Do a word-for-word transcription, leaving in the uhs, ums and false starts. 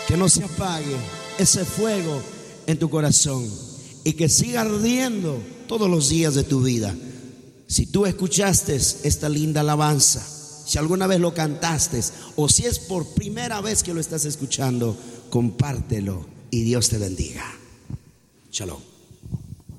que no se apague ese fuego en tu corazón y que siga ardiendo todos los días de tu vida. Si tú escuchaste esta linda alabanza, si alguna vez lo cantaste o si es por primera vez que lo estás escuchando, compártelo y Dios te bendiga. Shalom.